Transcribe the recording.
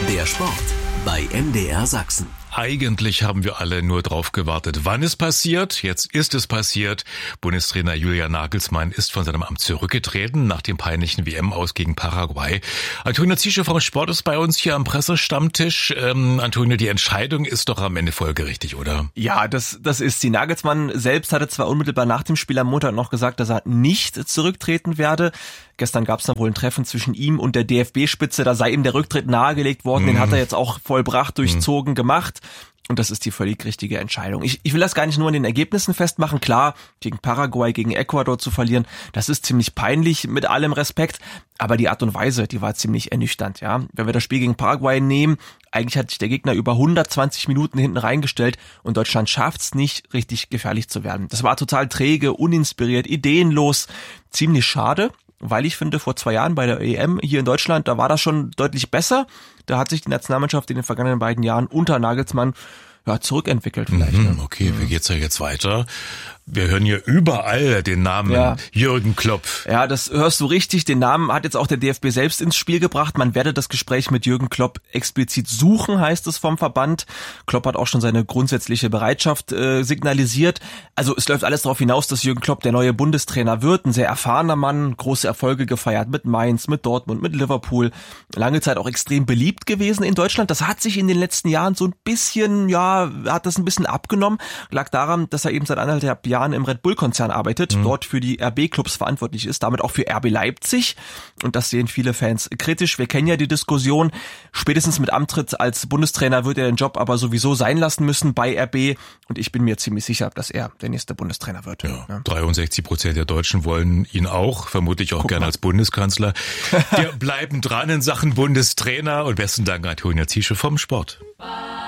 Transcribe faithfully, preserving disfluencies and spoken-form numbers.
Der Sport bei M D R Sachsen. Eigentlich haben wir alle nur drauf gewartet, wann es passiert. Jetzt ist es passiert. Bundestrainer Julian Nagelsmann ist von seinem Amt zurückgetreten nach dem peinlichen W M-Aus gegen Paraguay. Antonio Ziesche vom Sport ist bei uns hier am Pressestammtisch. Ähm, Antonio, die Entscheidung ist doch am Ende folgerichtig, oder? Ja, das, das ist sie. Nagelsmann selbst hatte zwar unmittelbar nach dem Spiel am Montag noch gesagt, dass er nicht zurücktreten werde. Gestern gab es dann wohl ein Treffen zwischen ihm und der D F B-Spitze. Da sei ihm der Rücktritt nahegelegt worden. Mm. Den hat er jetzt auch vollbracht, durchzogen mm. gemacht. Und das ist die völlig richtige Entscheidung. Ich, ich will das gar nicht nur an den Ergebnissen festmachen. Klar, gegen Paraguay, gegen Ecuador zu verlieren, das ist ziemlich peinlich, mit allem Respekt. Aber die Art und Weise, die war ziemlich ernüchternd, ja. Wenn wir das Spiel gegen Paraguay nehmen, eigentlich hat sich der Gegner über hundertzwanzig Minuten hinten reingestellt und Deutschland schafft's nicht, richtig gefährlich zu werden. Das war total träge, uninspiriert, ideenlos, ziemlich schade. Weil ich finde, vor zwei Jahren bei der E M hier in Deutschland, da war das schon deutlich besser. Da hat sich die Nationalmannschaft in den vergangenen beiden Jahren unter Nagelsmann ja, zurückentwickelt vielleicht. Mhm, okay, wie geht's ja jetzt weiter? Wir hören hier überall den Namen ja. Jürgen Klopp. Ja, das hörst du richtig. Den Namen hat jetzt auch der D F B selbst ins Spiel gebracht. Man werde das Gespräch mit Jürgen Klopp explizit suchen, heißt es vom Verband. Klopp hat auch schon seine grundsätzliche Bereitschaft äh, signalisiert. Also es läuft alles darauf hinaus, dass Jürgen Klopp der neue Bundestrainer wird. Ein sehr erfahrener Mann, große Erfolge gefeiert mit Mainz, mit Dortmund, mit Liverpool. Lange Zeit auch extrem beliebt gewesen in Deutschland. Das hat sich in den letzten Jahren so ein bisschen, ja, hat das ein bisschen abgenommen. Lag daran, dass er eben seit anderthalb Jahren im Red Bull-Konzern arbeitet, mhm. dort für die R B-Clubs verantwortlich ist, damit auch für R B Leipzig. Und das sehen viele Fans kritisch. Wir kennen ja die Diskussion. Spätestens mit Amtritt als Bundestrainer wird er den Job aber sowieso sein lassen müssen bei R B. Und ich bin mir ziemlich sicher, dass er der nächste Bundestrainer wird. Ja, ja. dreiundsechzig Prozent der Deutschen wollen ihn auch, vermutlich auch Guck gerne mal. als Bundeskanzler. Wir bleiben dran in Sachen Bundestrainer und besten Dank Antonio Ziesche vom Sport.